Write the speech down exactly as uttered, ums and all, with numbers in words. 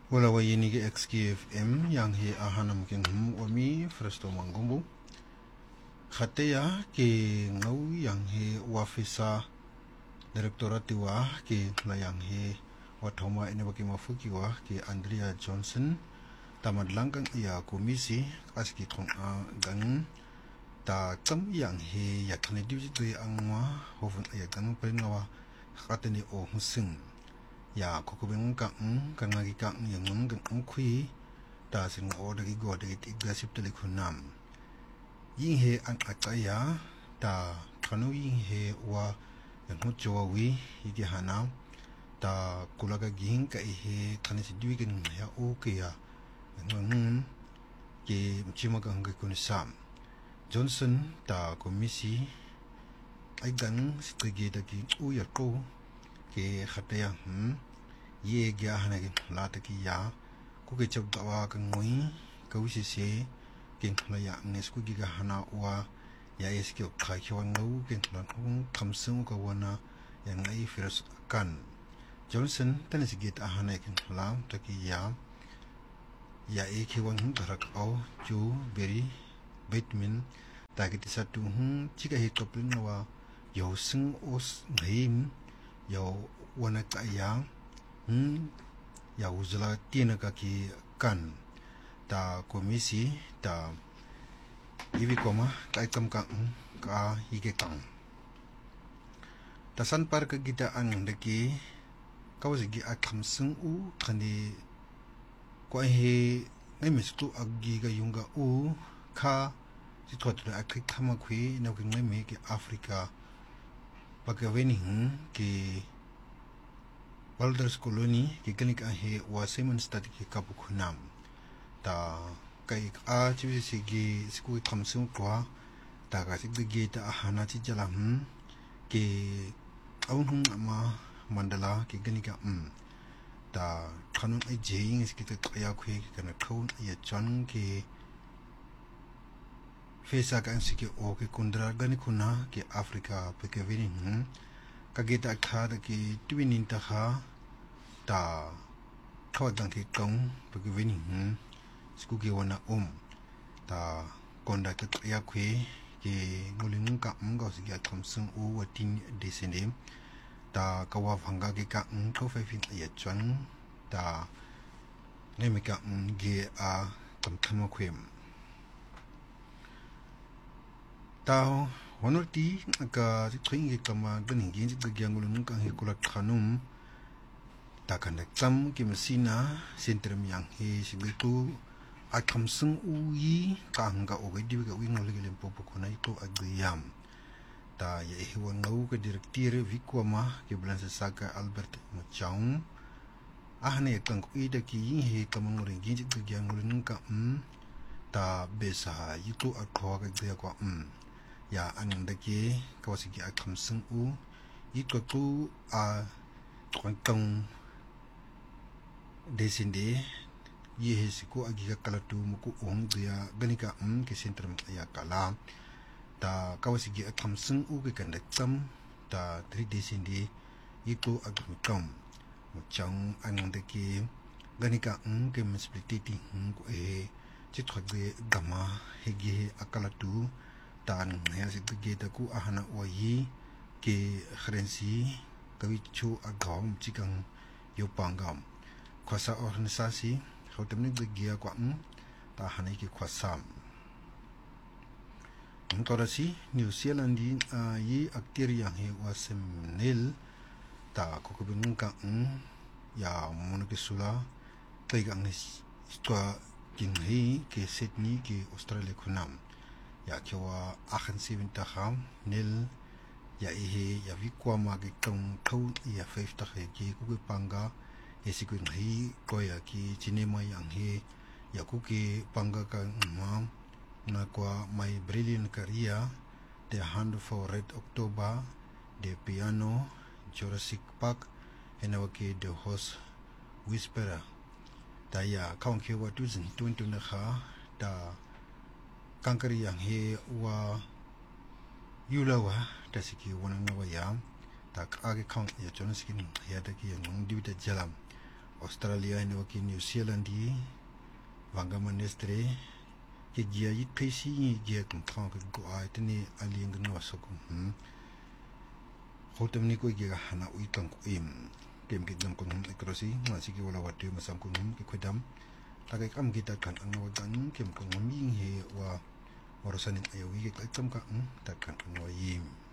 Wala wa yini ke X K F M yang he ahanam ke ngum wami fresto mangumbu. Khateya ke ngau yang he wafisa direktorati wa ke la yang he wathoma ine baki mafuki wa ke Andrea Johnson tamadlangkang ia komisi aski kong a gang ta kam yang he yakne diwi tu angwa hofun ya gang pengawa khatene o husing ya kokobeng kang kan ngagi kang yang ngam kang khui ta sin order gi go de ti gasip tele khunam yin he an ataya ta khanu yin he wa yang hu jowa wi yi hana ta kulaga ging ka he kan si diwi gen ya o ke ya ngam ke mchima kang ge kun sam Johnson ta komisi ai gang strige da ki u ya ko ke khataya hm ye gya hana ke lata ki ya ko ke chok dawa ka ngoi ka wi se ke khla ya nges ku gi ga hana wa ya es ke kha ki wa ngau ke khla ng tham sung ka wana ya ngai firas kan Johnson tan si git a hana ke khla ta ki ya ya e ke wa ng darak au ju beri vitamin ta ki sa tu hm chi ka he toplin wa yo sung os ngai yo wana ka ya hm ya uzla tiene ka ki kan ta komisi ta ibi koma kai kam ka ka hige kang ta san par ka gita an de ki ka was gi akham sung u khani ko he ngai mis tu agi ga yunga u kha si thot ra akhi khama khwi no ki ngai me ki africa ba ka weni ki Walders Colony ki klinik a he wa Simon Stati ki kapu khunam ta kai a chi si gi sku khamsung kwa ta ka si gi ta hana chi jala hm ki aun hum ama mandala ki klinik a um ta khanun ai jing is ki ta ya khwe ki kana khon ya chan ki fesa kan si ki o ki kundra gani khuna ki Africa pe ke vini hm kagita kha da ki twinin ta kha ta khaw dang ki kong pe ki vini hm sku ki wana um ta konda ka ya khwe ki ngulin ka um ga si ya tham sung u watin desende ta ka wa phanga ki ka um ko fe fin ya chwan ta ne me ka um ge a tam tham khwem ta honorti ka tring ki kama ganing gi ji ga ngulun ka he kula khanum ta kan tsam ki masina sentrum yang he sibitu akham sung u yi ka nga o ga dibi ga wi ngol gi lempo po kona ito agriyam ta ye he wa ngau ka direktire vikwama ki blan sa saka Albert Machang ahne kan ku ida ki yin he kama ngore gi ji ga ngulun ka um ta besa yitu akho ga ga kwa um ya anang da ke kawasi ki akham sung u yi to tu a tong tong desinde ye he siku agi ka kala tu muku ong dia ganika um ke sentrum ya kala ta kawasi ki akham sung u ke kan da tsam ta tri desinde yi to akham kam mo chang anang da ke ganika um ke mispliti hum ko e chi thogge gama he ge akala tu tan ya si ge ta ku ahana o yi ke khrensi kawi chu agam chikang yo pangam khasa organisasi hotemni ge kwa um ta hanai ki khasam intorasi New Zealand yi aktiri yang he wasem nil ta ko ko bin ka um ya mon ke sula tai ga ngis sto kin hi ke Sydney ke Australia khunam ya kyawa akhan sibin ta kham nil ya ihe ya vikwa ma ge tong thau ya five ta he ki ku panga e sikun hi ko ya ki cinema yang he ya ku ki panga ka ma na kwa my brilliant career the hand for red october the piano Jurassic Park and okay the host whisperer ta ya kaung ke wa tu zin tun tun kha ta kankari yang he wa yulawa ta siki wana na wa ya ta age kaung ya chon skin ya ta ki yang di ta jalam Australia ine waki New Zealand di vanga manestre ke dia yit pesi ni dia kum thang ke go ai tini ali ng no so kum hm hotem ni ko gi hana ui tang ko im kem ki dam ko hum ikrosi ma si ki wala watu masam ko hum ki khudam tagai kam gi ta kan ang no dan kem ko mi he wa warasanin ayo gi ka kam ka ta kan no yim